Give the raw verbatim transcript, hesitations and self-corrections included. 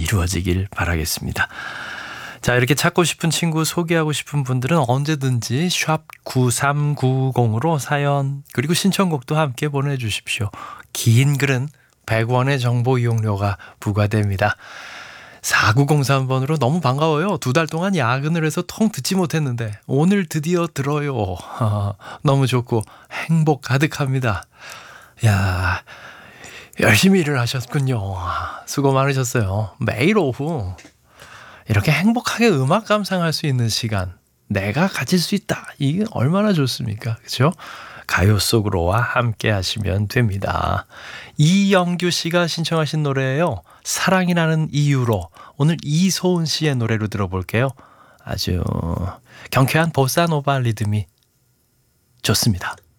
이루어지길 바라겠습니다. 자, 이렇게 찾고 싶은 친구, 소개하고 싶은 분들은 언제든지 샵 구삼구공으로 사연 그리고 신청곡도 함께 보내주십시오. 긴 글은 백 원의 정보 이용료가 부과됩니다. 사구공삼 번으로 너무 반가워요. 두 달 동안 야근을 해서 통 듣지 못했는데 오늘 드디어 들어요. 너무 좋고 행복 가득합니다. 야, 열심히 일을 하셨군요. 수고 많으셨어요. 매일 오후 이렇게 행복하게 음악 감상할 수 있는 시간 내가 가질 수 있다. 이게 얼마나 좋습니까? 그렇죠? 가요 속으로와 함께 하시면 됩니다. 이영규 씨가 신청하신 노래예요. 사랑이라는 이유로. 오늘 이소은 씨의 노래로 들어볼게요. 아주 경쾌한 보사노바 리듬이 좋습니다.